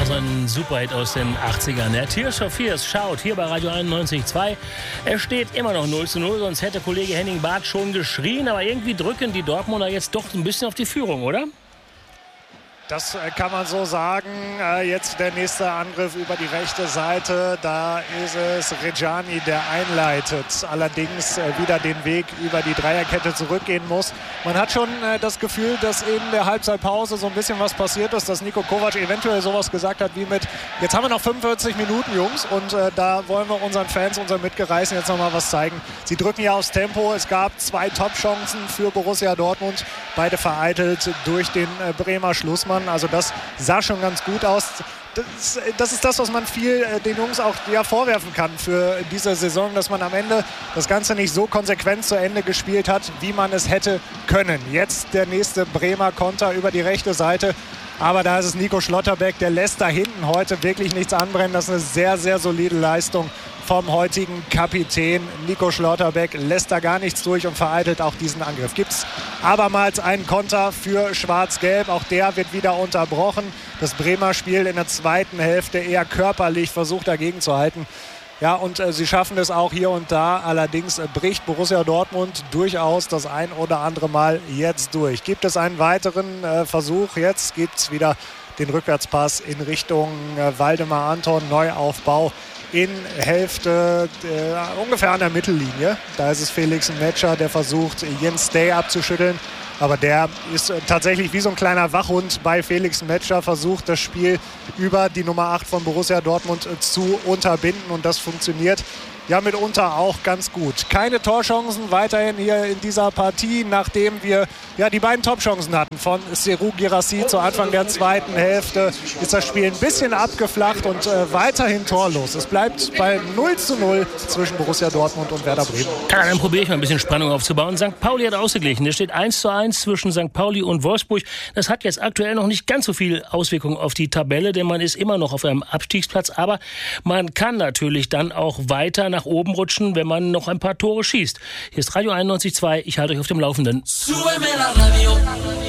so ein Superhit aus den 80ern. Der Tears for Fears schaut hier bei Radio 91.2. Es steht immer noch 0:0, sonst hätte Kollege Henning Barth schon geschrien. Aber irgendwie drücken die Dortmunder jetzt doch ein bisschen auf die Führung, oder? Das kann man so sagen. Jetzt der nächste Angriff über die rechte Seite. Da ist es Reggiani, der einleitet. Allerdings wieder den Weg über die Dreierkette zurückgehen muss. Man hat schon das Gefühl, dass in der Halbzeitpause so ein bisschen was passiert ist, dass Niko Kovac eventuell sowas gesagt hat wie mit: Jetzt haben wir noch 45 Minuten, Jungs, und da wollen wir unseren Fans, unseren Mitgereisten jetzt nochmal was zeigen. Sie drücken ja aufs Tempo. Es gab 2 Top-Chancen für Borussia Dortmund. Beide vereitelt durch den Bremer Schlussmann. Also das sah schon ganz gut aus. Das ist das, was man den Jungs auch vorwerfen kann für diese Saison, dass man am Ende das Ganze nicht so konsequent zu Ende gespielt hat, wie man es hätte können. Jetzt der nächste Bremer Konter über die rechte Seite. Aber da ist es Nico Schlotterbeck, der lässt da hinten heute wirklich nichts anbrennen. Das ist eine sehr, sehr solide Leistung vom heutigen Kapitän. Nico Schlotterbeck lässt da gar nichts durch und vereitelt auch diesen Angriff. Gibt es abermals einen Konter für Schwarz-Gelb. Auch der wird wieder unterbrochen. Das Bremer Spiel in der zweiten Hälfte eher körperlich versucht dagegen zu halten. Ja, und sie schaffen es auch hier und da. Allerdings bricht Borussia Dortmund durchaus das ein oder andere Mal jetzt durch. Gibt es einen weiteren Versuch? Jetzt gibt es wieder den Rückwärtspass in Richtung Waldemar Anton. Neuaufbau in Hälfte ungefähr an der Mittellinie. Da ist es Felix Metscher, der versucht, Jens Day abzuschütteln. Aber der ist tatsächlich wie so ein kleiner Wachhund bei Felix Metscher, versucht das Spiel über die Nummer 8 von Borussia Dortmund zu unterbinden. Und das funktioniert ja mitunter auch ganz gut. Keine Torchancen weiterhin hier in dieser Partie, nachdem wir die beiden Top-Chancen hatten von Serhou Guirassy zu Anfang der zweiten Hälfte. Ist das Spiel ein bisschen abgeflacht und weiterhin torlos. Es bleibt bei 0:0 zwischen Borussia Dortmund und Werder Bremen. Ja, dann probiere ich mal ein bisschen Spannung aufzubauen. St. Pauli hat ausgeglichen. Es steht 1:1 zwischen St. Pauli und Wolfsburg. Das hat jetzt aktuell noch nicht ganz so viel Auswirkungen auf die Tabelle, denn man ist immer noch auf einem Abstiegsplatz. Aber man kann natürlich dann auch weiter nach oben rutschen, wenn man noch ein paar Tore schießt. Hier ist Radio 91.2. Ich halte euch auf dem Laufenden.